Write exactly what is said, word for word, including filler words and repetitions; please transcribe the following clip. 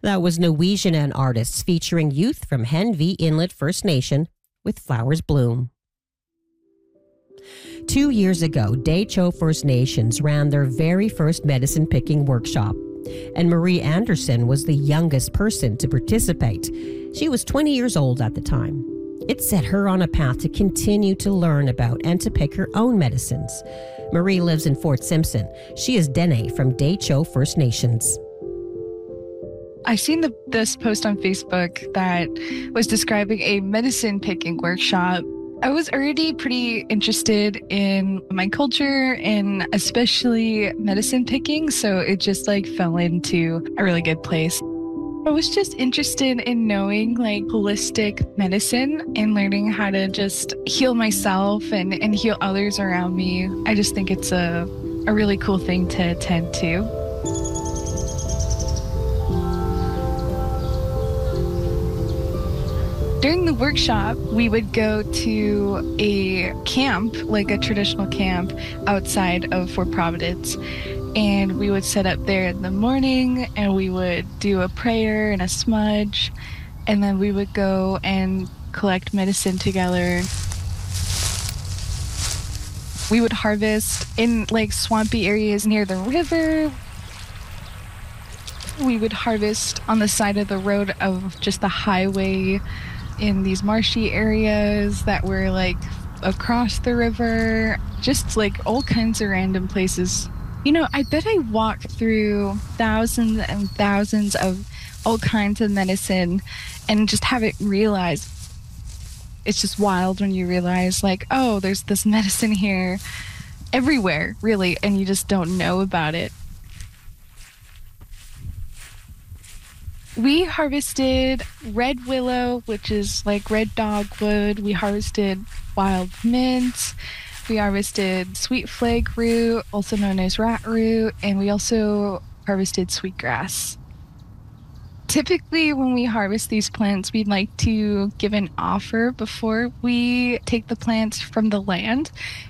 That was Nwegianan artists featuring youth from Henvey Inlet First Nation with Flowers Bloom. Two years ago, Dehcho First Nations ran their very first medicine picking workshop, and Marie Anderson was the youngest person to participate. She was twenty years old at the time. It set her on a path to continue to learn about and to pick her own medicines. Marie lives in Fort Simpson. She is Dene from Dehcho First Nations. I seen the, this post on Facebook that was describing a medicine picking workshop. I was already pretty interested in my culture and especially medicine picking, so it just like fell into a really good place. I was just interested in knowing like holistic medicine and learning how to just heal myself and, and heal others around me. I just think it's a, a really cool thing to attend to. During the workshop, we would go to a camp, like a traditional camp outside of Fort Providence. And we would set up there in the morning and we would do a prayer and a smudge. And then we would go and collect medicine together. We would harvest in like swampy areas near the river. We would harvest on the side of the road of just the highway in these marshy areas that were like across the river, just like all kinds of random places. You know, I bet I walked through thousands and thousands of all kinds of medicine and just haven't realized. It's just wild when you realize like, oh, there's this medicine here everywhere, really, and you just don't know about it. We harvested red willow, which is like red dogwood. We harvested wild mint. We harvested sweet flag root, also known as rat root, and we also harvested sweetgrass. Typically, when we harvest these plants, we'd like to give an offer before we take the plants from the land.